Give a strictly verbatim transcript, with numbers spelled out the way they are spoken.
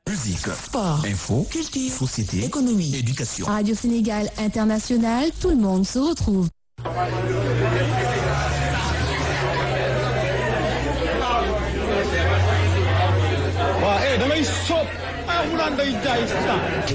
Musique, sport, info, culture, société, économie, éducation. Radio Sénégal International, tout le monde se retrouve. Wa eh da ngay soob ah mu naan day jaay